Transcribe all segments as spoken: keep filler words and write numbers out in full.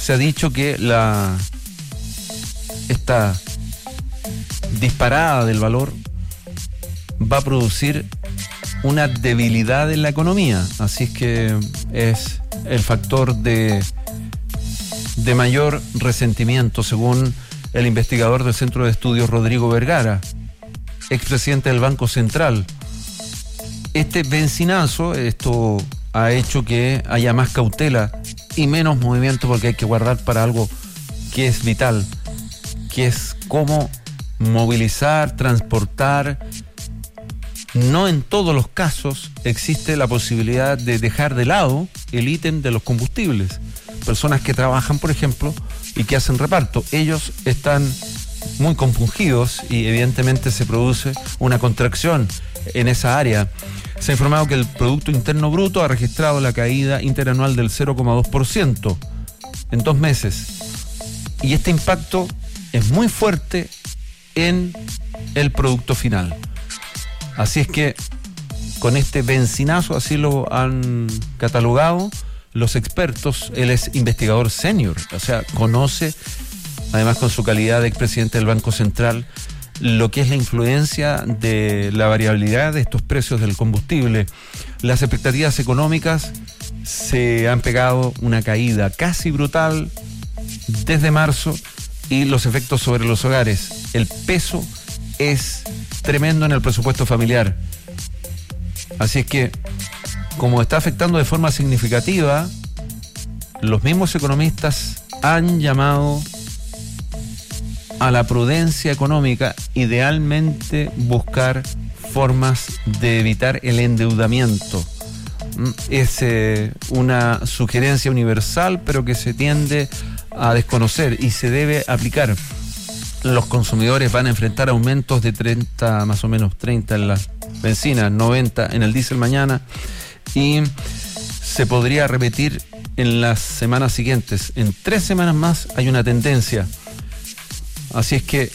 se ha dicho que la esta disparada del valor va a producir una debilidad en la economía, así es que es el factor de, de mayor resentimiento, según el investigador del Centro de Estudios Rodrigo Vergara, expresidente del Banco Central. Este vencinazo, esto ha hecho que haya más cautela y menos movimiento, porque hay que guardar para algo que es vital, que es cómo movilizar, transportar. No en todos los casos existe la posibilidad de dejar de lado el ítem de los combustibles. Personas que trabajan, por ejemplo, y que hacen reparto, ellos están muy compungidos y evidentemente se produce una contracción en esa área. Se ha informado que el Producto Interno Bruto ha registrado la caída interanual del cero coma dos por ciento en dos meses. Y este impacto es muy fuerte en el producto final. Así es que con este bencinazo, así lo han catalogado los expertos. Él es investigador senior, o sea, conoce, además con su calidad de expresidente del Banco Central, lo que es la influencia de la variabilidad de estos precios del combustible. Las expectativas económicas se han pegado una caída casi brutal desde marzo, y los efectos sobre los hogares. El peso es tremendo en el presupuesto familiar. Así es que, como está afectando de forma significativa, los mismos economistas han llamado a la prudencia económica, idealmente buscar formas de evitar el endeudamiento. Es eh, una sugerencia universal, pero que se tiende a desconocer y se debe aplicar. Los consumidores van a enfrentar aumentos de treinta, más o menos treinta en la benzina, noventa en el diésel mañana, y se podría repetir en las semanas siguientes. En tres semanas más hay una tendencia. Así es que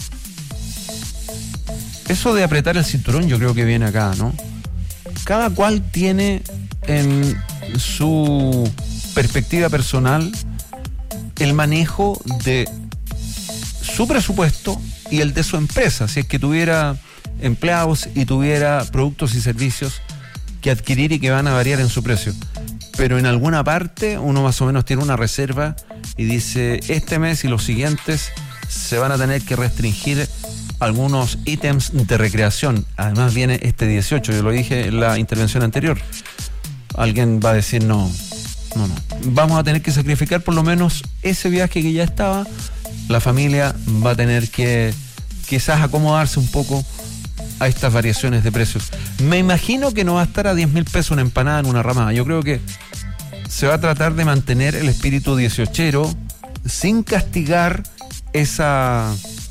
eso de apretar el cinturón yo creo que viene acá, ¿no? Cada cual tiene en su perspectiva personal el manejo de su presupuesto y el de su empresa, si es que tuviera empleados y tuviera productos y servicios que adquirir y que van a variar en su precio. Pero en alguna parte uno más o menos tiene una reserva y dice, este mes y los siguientes se van a tener que restringir algunos ítems de recreación. Además viene este dieciocho, yo lo dije en la intervención anterior. Alguien va a decir, no, no, no. Vamos a tener que sacrificar por lo menos ese viaje que ya estaba. La familia va a tener que quizás acomodarse un poco a estas variaciones de precios. Me imagino que no va a estar a diez mil pesos una empanada en una ramada. Yo creo que se va a tratar de mantener el espíritu dieciochero sin castigar esa,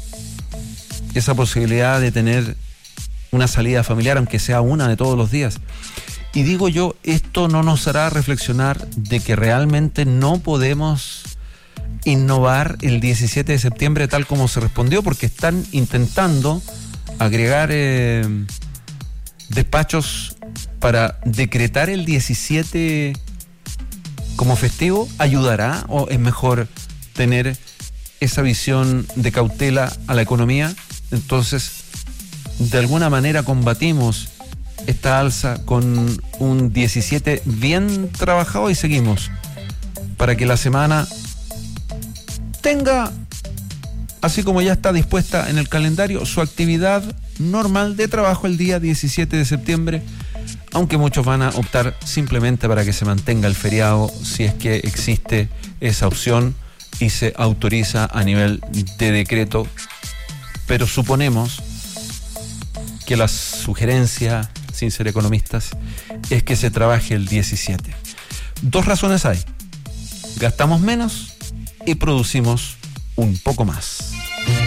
esa posibilidad de tener una salida familiar, aunque sea una de todos los días. Y digo yo, esto no nos hará reflexionar de que realmente no podemos innovar el diecisiete de septiembre tal como se respondió, porque están intentando agregar eh, despachos para decretar el diecisiete como festivo. ¿Ayudará o es mejor tener esa visión de cautela a la economía? Entonces, de alguna manera combatimos esta alza con un diecisiete bien trabajado y seguimos para que la semana tenga, así como ya está dispuesta en el calendario, su actividad normal de trabajo el día diecisiete de septiembre, aunque muchos van a optar simplemente para que se mantenga el feriado, si es que existe esa opción y se autoriza a nivel de decreto. Pero suponemos que la sugerencia, sin ser economistas, es que se trabaje el diecisiete. Dos razones hay: gastamos menos y producimos un poco más.